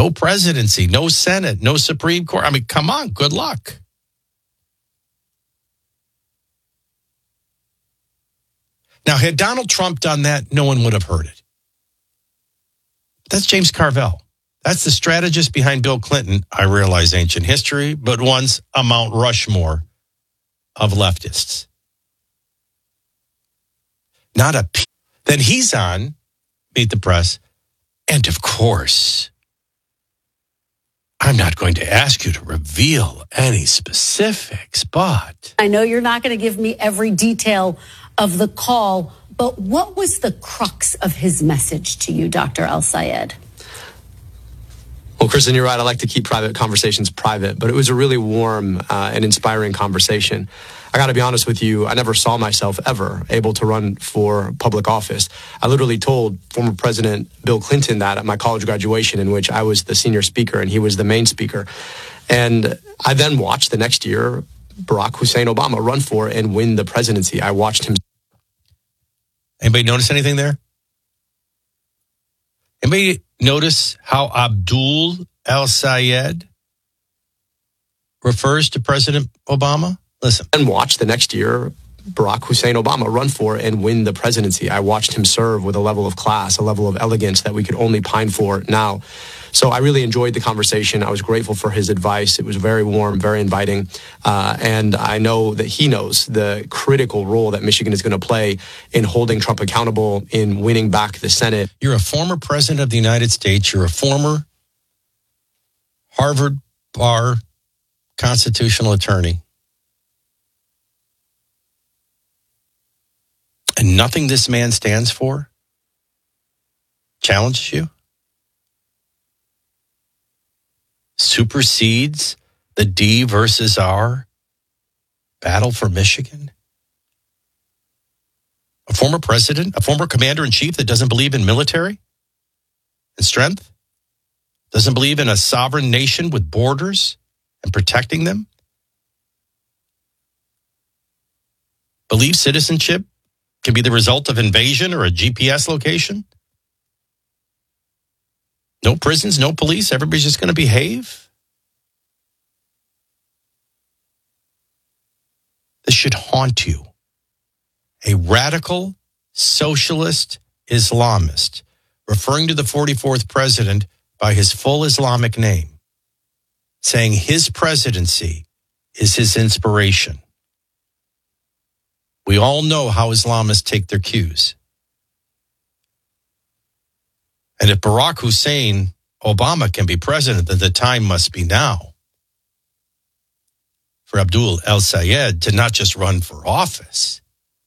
No presidency, no Senate, no Supreme Court. I mean, come on, good luck. Now, had Donald Trump done that, no one would have heard it. That's James Carville. That's the strategist behind Bill Clinton. I realize ancient history, but once a Mount Rushmore of leftists. Not a p. Then he's on Meet the Press. And of course, I'm not going to ask you to reveal any specifics, but I know you're not going to give me every detail of the call, but what was the crux of his message to you, Dr. El-Sayed? Well, Kristen, you're right. I like to keep private conversations private, but it was a really warm and inspiring conversation. I got to be honest with you, I never saw myself ever able to run for public office. I literally told former President Bill Clinton that at my college graduation, in which I was the senior speaker and he was the main speaker. And I then watched the next year Barack Hussein Obama run for and win the presidency. I watched him. Anybody notice anything there? Anybody notice how Abdul El-Sayed refers to President Obama? Listen. And watch the next year Barack Hussein Obama run for and win the presidency. I watched him serve with a level of class, a level of elegance that we could only pine for now. So I really enjoyed the conversation. I was grateful for his advice. It was very warm, very inviting. And I know that he knows the critical role that Michigan is going to play in holding Trump accountable, in winning back the Senate. You're a former president of the United States. You're a former Harvard Bar constitutional attorney. And nothing this man stands for challenges you, supersedes the D versus R battle for Michigan. A former president, a former commander-in-chief that doesn't believe in military and strength, doesn't believe in a sovereign nation with borders and protecting them, believes citizenship can be the result of invasion or a GPS location. No prisons, no police. Everybody's just going to behave. This should haunt you. A radical socialist Islamist referring to the 44th president by his full Islamic name, saying his presidency is his inspiration. We all know how Islamists take their cues. And if Barack Hussein Obama can be president, then the time must be now for Abdul El-Sayed to not just run for office,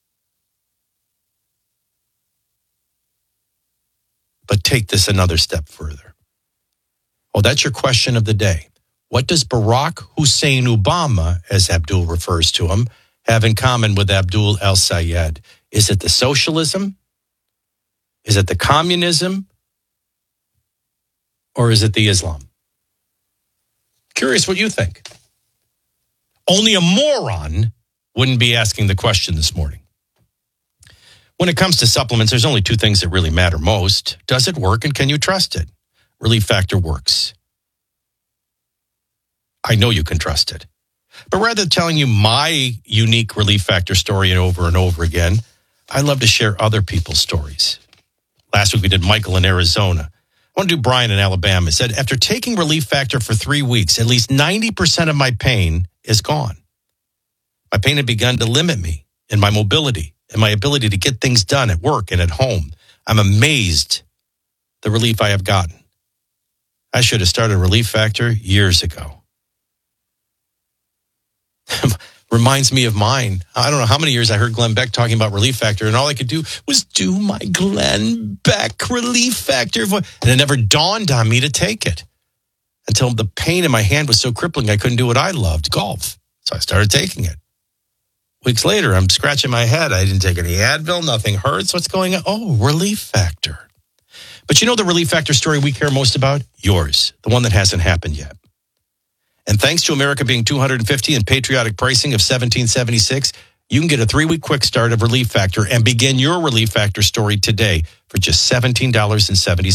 but take this another step further. Oh, that's your question of the day. What does Barack Hussein Obama, as Abdul refers to him, have in common with Abdul El-Sayed? Is it the socialism? Is it the communism? Or is it the Islam? Curious what you think. Only a moron wouldn't be asking the question this morning. When it comes to supplements, there's only two things that really matter most. Does it work and can you trust it? Relief Factor works. I know you can trust it. But rather than telling you my unique Relief Factor story over and over again, I love to share other people's stories. Last week we did Michael in Arizona. I want to do Brian in Alabama. He said, after taking Relief Factor for 3 weeks, at least 90% of my pain is gone. My pain had begun to limit me in my mobility and my ability to get things done at work and at home. I'm amazed the relief I have gotten. I should have started Relief Factor years ago. Reminds me of mine. I don't know how many years I heard Glenn Beck talking about Relief Factor, and all I could do was do my Glenn Beck Relief Factor voice. And it never dawned on me to take it until the pain in my hand was so crippling I couldn't do what I loved, golf. So I started taking it. Weeks later, I'm scratching my head. I didn't take any Advil. Nothing hurts. What's going on? Oh, Relief Factor. But you know the Relief Factor story we care most about? Yours, the one that hasn't happened yet. And thanks to America being $250 and patriotic pricing of $17.76, you can get a 3-week quick start of Relief Factor and begin your Relief Factor story today for just $17.70.